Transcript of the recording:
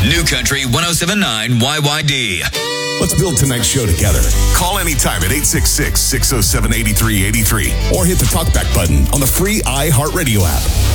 New Country 107.9 YYD. Let's build tonight's show together. Call anytime at 866-607-8383 or hit the talkback button on the free iHeartRadio app.